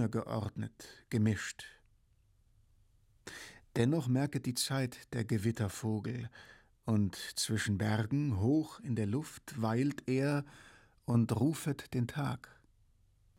schöner geordnet, gemischt. Dennoch merket die Zeit der Gewittervogel, und zwischen Bergen hoch in der Luft weilt er und rufet den Tag.